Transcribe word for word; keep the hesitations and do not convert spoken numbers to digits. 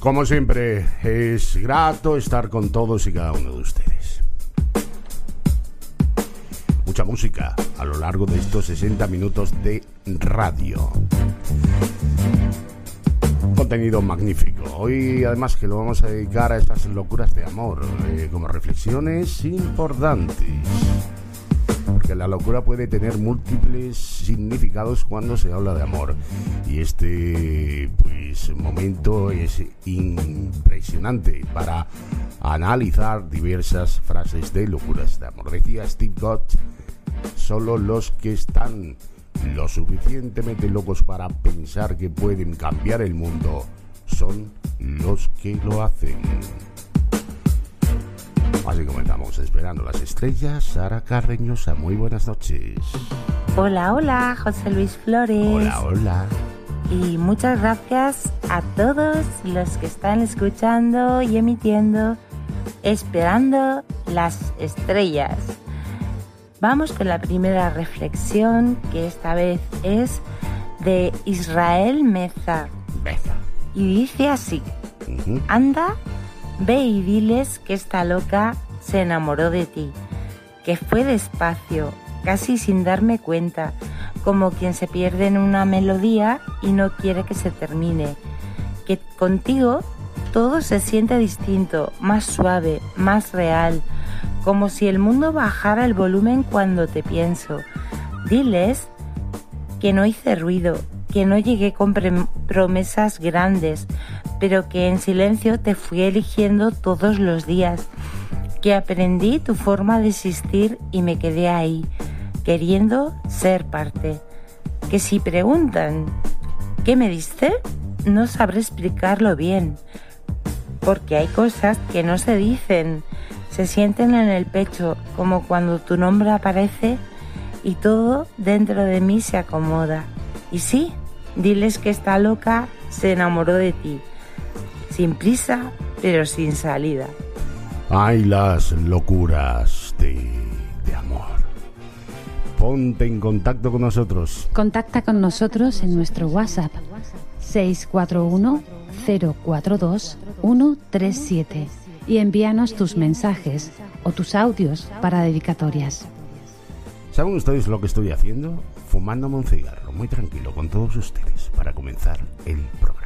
Como siempre, es grato estar con todos y cada uno de ustedes. Mucha música a lo largo de estos sesenta minutos de radio. Contenido magnífico. Hoy además que lo vamos a dedicar a estas locuras de amor, eh, como reflexiones importantes. Porque la locura puede tener múltiples significados cuando se habla de amor. Y este pues momento es impresionante para analizar diversas frases de locuras de amor. Decía Steve Jobs, solo los que están lo suficientemente locos para pensar que pueden cambiar el mundo son los que lo hacen. Así comenzamos, esperando las estrellas. Sara Carreñosa, muy buenas noches. Hola, hola, José Luis Flores. Hola, hola. Y muchas gracias a todos los que están escuchando y emitiendo Esperando las Estrellas. Vamos con la primera reflexión, que esta vez es de Israel Meza. Meza. Y dice así: Uh-huh. Anda, ve y diles que esta loca se enamoró de ti, que fue despacio, casi sin darme cuenta, como quien se pierde en una melodía y no quiere que se termine, que contigo todo se siente distinto, más suave, más real, como si el mundo bajara el volumen cuando te pienso. Diles que no hice ruido, que no llegué con pre- promesas grandes, pero que en silencio te fui eligiendo todos los días, que aprendí tu forma de existir y me quedé ahí, queriendo ser parte. Que si preguntan ¿qué me diste?, no sabré explicarlo bien, porque hay cosas que no se dicen, se sienten en el pecho, como cuando tu nombre aparece y todo dentro de mí se acomoda. Y sí, diles que esta loca se enamoró de ti, sin prisa, pero sin salida. Ay, las locuras de, de amor. Ponte en contacto con nosotros. Contacta con nosotros en nuestro WhatsApp seis cuatro uno, cero cuatro dos, uno tres siete y envíanos tus mensajes o tus audios para dedicatorias. ¿Saben ustedes lo que estoy haciendo? Fumándome un cigarro, muy tranquilo, con todos ustedes, para comenzar el programa.